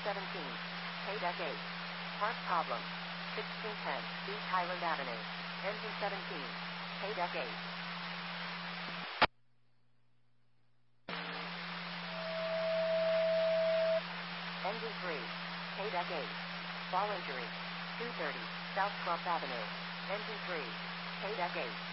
17. KDEC 8. Part problem. 1610 East Highland Avenue. Engine 17. KDEC 8. Engine 3. KDEC 8. Fall injury. 230 South 12th Avenue. Engine 3. KDEC 8.